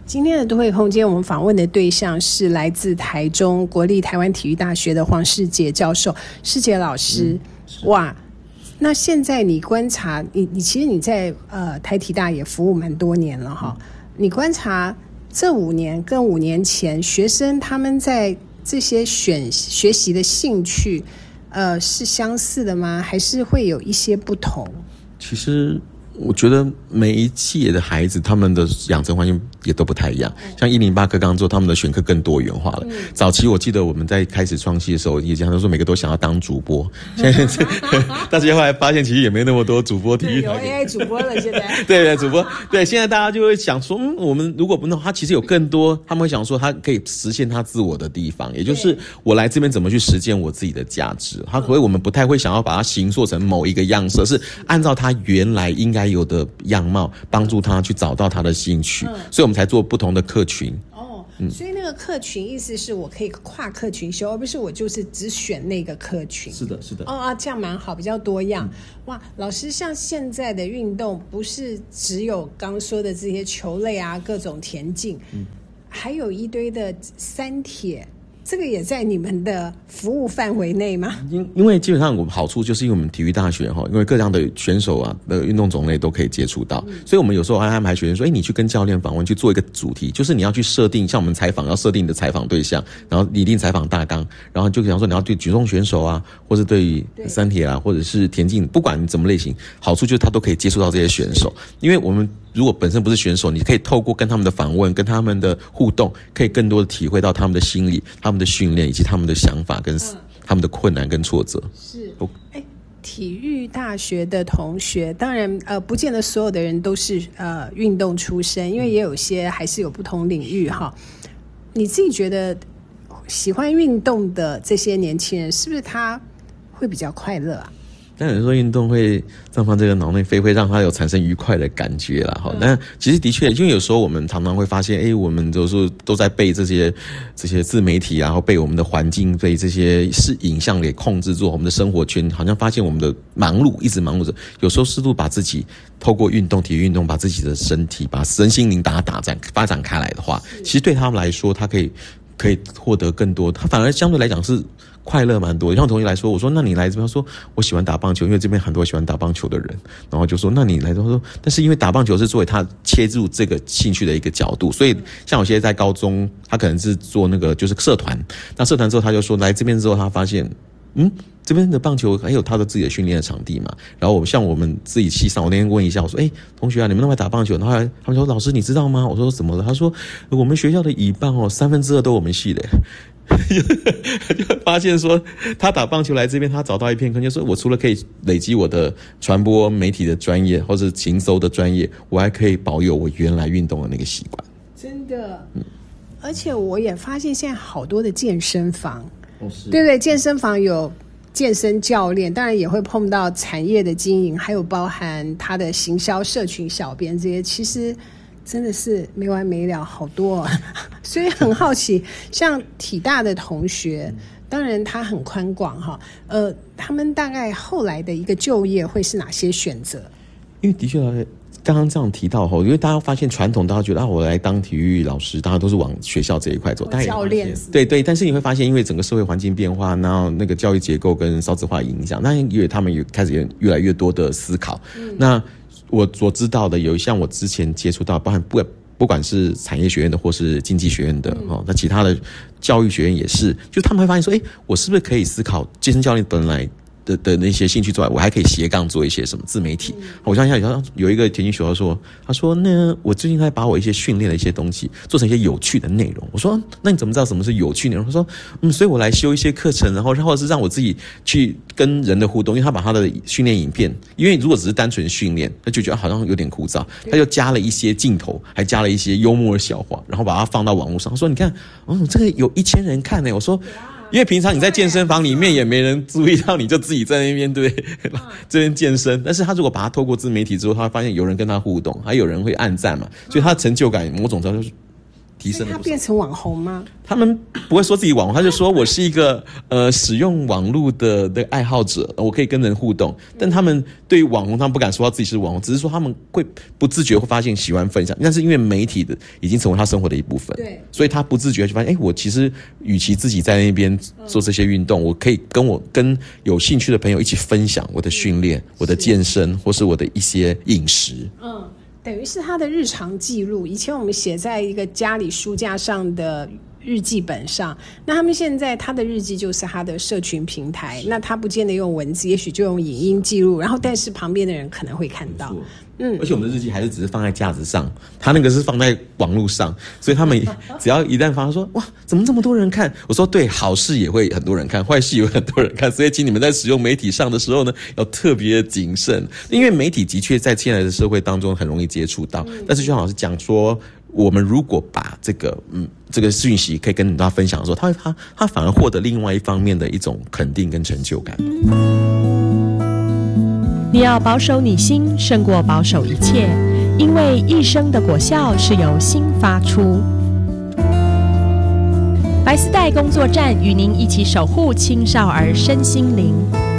今天的都会空间，我们访问的对象是来自台中国立台湾体育大学的黄世杰教授，世杰老师。哇，那现在你观察，你其实你在台体大也服务蛮多年了哈，你观察这5年跟5年前学生他们在这些学习的兴趣，是相似的吗？还是会有一些不同？ 其实我觉得每一届的孩子他们的养成环境也都不太一样，像108课纲之后他们的选课更多元化了。早期我记得我们在开始创系的时候也讲说每个都想要当主播，现在但是后来发现其实也没那么多主播体育台， 有 AI 主播了现在。 对主播，对，现在大家就会想说我们如果不弄他其实有更多，他们会想说他可以实现他自我的地方，也就是我来这边怎么去实践我自己的价值。所以我们不太会想要把它形塑成某一个样式，是按照他原来应该有的样貌帮助他去找到他的兴趣，所以我们才做不同的客群。 所以那个客群意思是我可以跨客群修，而不是我就是只选那个客群。 是的这样蛮好，比较多样。哇，老师，像现在的运动不是只有刚说的这些球类啊，各种田径，还有一堆的三铁，这个也在你们的服务范围内吗？ 因为基本上我们好处就是因为我们体育大学因为各样的选手啊的运动种类都可以接触到，所以我们有时候安排学生说你去跟教练访问，去做一个主题，就是你要去设定，像我们采访要设定你的采访对象，然后拟定采访大纲，然后就比方说你要对举重选手啊，或是对于三铁啊，或者是田径，不管怎么类型，好处就是他都可以接触到这些选手。因为我们如果本身不是选手，你可以透过跟他们的访问，跟他们的互动，可以更多的体会到他们的心理，他们的训练，以及他们的想法跟他们的困难跟挫折。 是，体育大学的同学，当然不见得所有的人都是运动出身，因为也有些还是有不同领域哈。你自己觉得喜欢运动的这些年轻人，是不是他会比较快乐啊？ 但有人说运动会让这个脑内啡会让他有产生愉快的感觉啦。但其实的确，因为有时候我们常常会发现，我们都在被这些自媒体，然后被我们的环境，被这些影像给控制住，我们的生活圈好像发现我们的忙碌，一直忙碌着。有时候适度把自己透过体育运动，把自己的身体，把身心灵把它发展开来的话，其实对他们来说，他可以获得更多，他反而相对来讲是快乐蛮多。像同学来说，我说那你来这边，他说我喜欢打棒球，因为这边很多喜欢打棒球的人，然后就说那你来这边，他说但是因为打棒球是作为他切入这个兴趣的一个角度，所以像有些在高中他可能是做那个就是社团，那社团之后他就说来这边之后他发现这边的棒球还有他的自己的训练的场地嘛，然后像我们自己系上，我那天问一下，我说同学啊，你们那么打棒球，然后他们说老师你知道吗？我说怎么了？他说我们学校的乙棒2/3都我们系的。就发现说他打棒球来这边，他找到一片空间，说我除了可以累积我的传播媒体的专业或者行搜的专业，我还可以保有我原来运动的那个习惯。 真的而且我也发现现在好多的健身房，对不对？健身房有健身教练，当然也会碰到产业的经营，还有包含他的行销、社群小编这些，其实真的是没完没了，好多所以很好奇，像体大的同学，当然他很宽广哈，他们大概后来的一个就业会是哪些选择？ 因为的确刚刚这样提到因为大家发现传统，大家觉得我来当体育老师，大家都是往学校这一块走， 教练对，但是你会发现，因为整个社会环境变化，然后那个教育结构跟少子化影响，那因为他们也开始越来越多的思考。那我所知道的有像我之前接触到，包含不管是产业学院的或是经济学院的那其他的教育学院也是，就他们会发现说我是不是可以思考健身教练本来的那些兴趣之外，我还可以斜杠做一些什么自媒体。我想想有一个田径选手他说我最近在把我一些训练的一些东西做成一些有趣的内容。我说那你怎么知道什么是有趣内容？他说所以我来修一些课程，然后或者是让我自己去跟人的互动，因为他把他的训练影片，因为如果只是单纯训练，他就觉得好像有点枯燥，他就加了一些镜头，还加了一些幽默的笑话，然后把它放到网络上。他说你看这个有1000人看我说因为平常你在健身房里面也没人注意到，你就自己在那边对这边健身。但是他如果把它透过自媒体之后，他会发现有人跟他互动，还有人会按赞嘛，所以他的成就感某种程度提升了不少。 他变成网红吗？ 他们不会说自己网红，他就说我是一个使用网络的爱好者，我可以跟人互动。但他们对于网红，他们不敢说他自己是网红，只是说他们会不自觉会发现喜欢分享，但是因为媒体的已经成为他生活的一部分， 对， 所以他不自觉就发现，我其实与其自己在那边做这些运动，我可以跟有兴趣的朋友一起分享我的训练、我的健身，或是我的一些饮食。 等于是他的日常记录。以前我们写在一个家里书架上的日记本上，那他们现在他的日记就是他的社群平台，那他不见得用文字，也许就用影音记录，然后但是旁边的人可能会看到。 而且我们的日记还是只是放在架子上，他那个是放在网络上，所以他们只要一旦发现说，哇，怎么这么多人看？我说对，好事也会很多人看，坏事也会很多人看，所以请你们在使用媒体上的时候呢，要特别谨慎，因为媒体的确在现在的社会当中很容易接触到，但是就像老师讲说，我们如果把这个讯息可以跟大家分享的时候，他反而获得另外一方面的一种肯定跟成就感。 你要保守你心，胜过保守一切，因为一生的果效是由心发出。白丝带工作站与您一起守护青少儿身心灵。